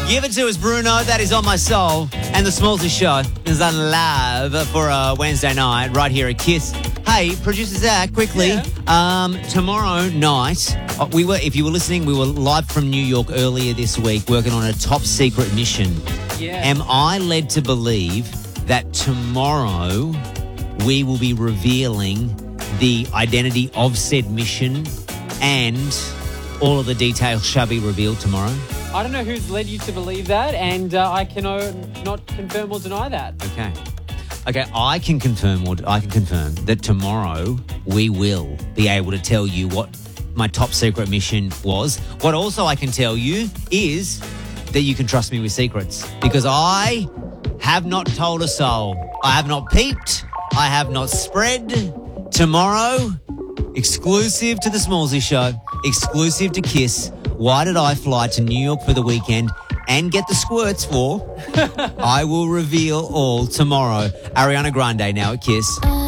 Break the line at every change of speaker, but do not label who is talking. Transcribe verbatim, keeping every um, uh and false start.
Give it to us, Bruno. That is On My Soul. And the Smallsy Show is on live for a Wednesday night right here at Kiss. Hey, producer Zach, quickly.
Yeah.
Um, tomorrow night, uh, we were. If you were listening, we were live from New York earlier this week, working on a top secret mission.
Yeah.
Am I led to believe that tomorrow we will be revealing the identity of said mission, and all of the details shall be revealed tomorrow?
I don't know who's led you to believe that, and uh, I can uh, not confirm or deny that.
Okay. Okay, I can confirm or I can confirm that tomorrow we will be able to tell you what my top secret mission was. What also I can tell you is that you can trust me with secrets, because I have not told a soul. I have not peeped. I have not spread. Tomorrow, exclusive to the Smallsy Show, exclusive to Kiss. Why did I fly to New York for the weekend and get the squirts for? I will reveal all tomorrow. Ariana Grande now at Kiss.